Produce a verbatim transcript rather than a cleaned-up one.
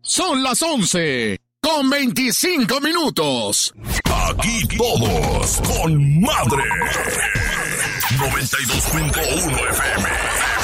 Son las once con veinticinco minutos. Aquí todos con madre. noventa y dos punto uno F M.